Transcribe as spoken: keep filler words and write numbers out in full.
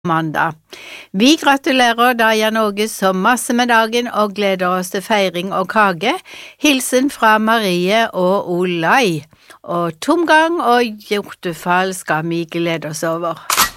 mandag. Vi gratulerer Daja Norge så masse med dagen og gleder oss til feiring og kake. Hilsen fra Marie og Olai. Og tomgang og hjortefall skal vi glede oss over.